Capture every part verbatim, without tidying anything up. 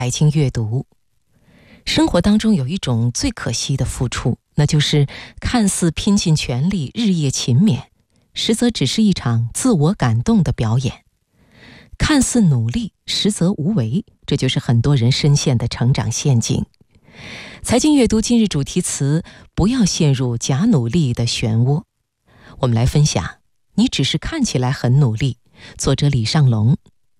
财经阅读。生活当中有一种最可惜的付出，那就是看似拼尽全力、日夜勤勉，实则只是一场自我感动的表演；看似努力，实则无为，这就是很多人深陷的成长陷阱。财经阅读今日主题词：不要陷入假努力的漩涡。我们来分享你只是看起来很努力，作者李尚龙。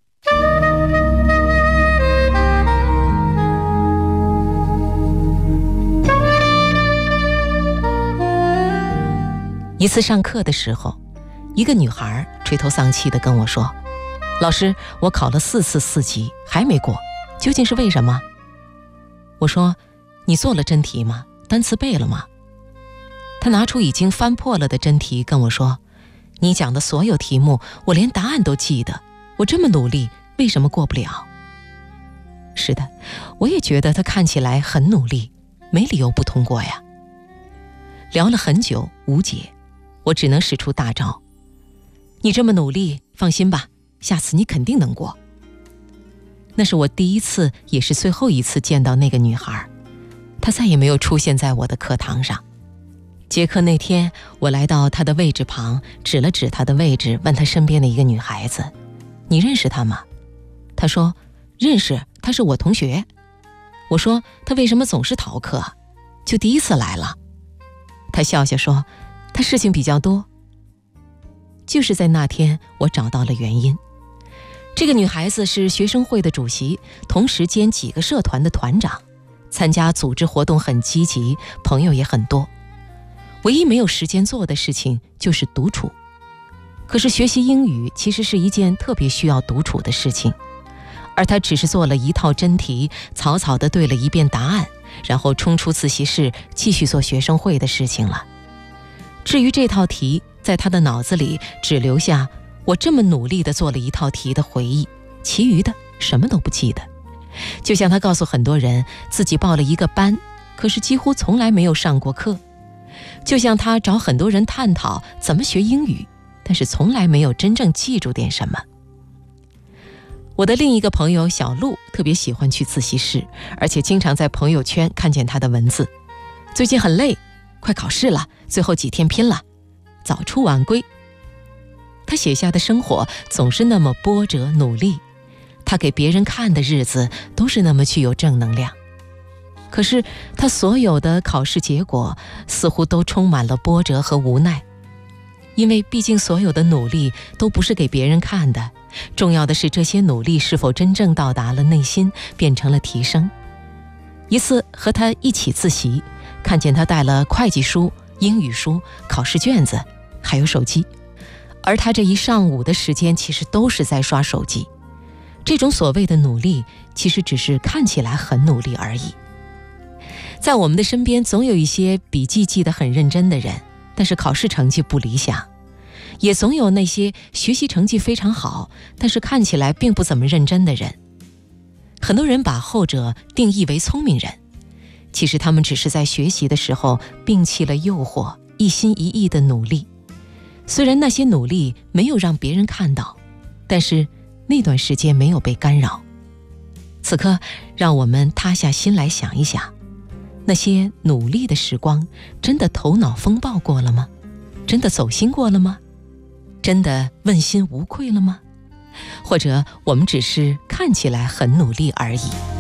一次上课的时候，一个女孩垂头丧气地跟我说：老师，我考了四次四级还没过，究竟是为什么？我说：你做了真题吗？单词背了吗？她拿出已经翻破了的真题跟我说：你讲的所有题目我连答案都记得，我这么努力为什么过不了？是的，我也觉得她看起来很努力，没理由不通过呀。聊了很久无解，我只能使出大招：你这么努力，放心吧，下次你肯定能过。那是我第一次也是最后一次见到那个女孩，她再也没有出现在我的课堂上。结课那天，我来到她的位置旁，指了指她的位置，问她身边的一个女孩子：你认识她吗？她说：认识，她是我同学。我说：她为什么总是逃课？就第一次来了。她笑笑说：她事情比较多。就是在那天，我找到了原因。这个女孩子是学生会的主席，同时兼几个社团的团长，参加组织活动很积极，朋友也很多。唯一没有时间做的事情就是独处。可是学习英语其实是一件特别需要独处的事情，而她只是做了一套真题，草草地对了一遍答案，然后冲出自习室继续做学生会的事情了。至于这套题，在她的脑子里只留下我这么努力地做了一套题的回忆，其余的什么都不记得。就像她告诉很多人自己报了一个班，可是几乎从来没有上过课。就像她找很多人探讨怎么学英语，但是从来没有真正记住点什么。我的另一个朋友小陆特别喜欢去自习室，而且经常在朋友圈看见她的文字：最近很累，快考试了，最后几天拼了，早出晚归。他写下的生活总是那么波折努力，他给别人看的日子都是那么具有正能量。可是他所有的考试结果似乎都充满了波折和无奈，因为毕竟所有的努力都不是给别人看的，重要的是这些努力是否真正到达了内心，变成了提升。一次和他一起自习，看见他带了会计书、英语书、考试卷子，还有手机，而他这一上午的时间其实都是在刷手机。这种所谓的努力，其实只是看起来很努力而已。在我们的身边，总有一些笔记记得很认真的人，但是考试成绩不理想；也总有那些学习成绩非常好，但是看起来并不怎么认真的人。很多人把后者定义为聪明人，其实他们只是在学习的时候摒弃了诱惑，一心一意的努力。虽然那些努力没有让别人看到，但是那段时间没有被干扰。此刻，让我们塌下心来想一想，那些努力的时光，真的头脑风暴过了吗？真的走心过了吗？真的问心无愧了吗？或者我们只是看起来很努力而已。